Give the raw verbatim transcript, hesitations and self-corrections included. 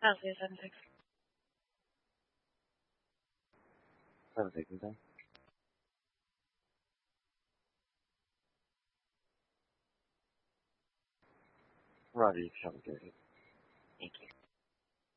Oh, zero seven six. seven six, okay? Roger, you can shut the gate. Thank you.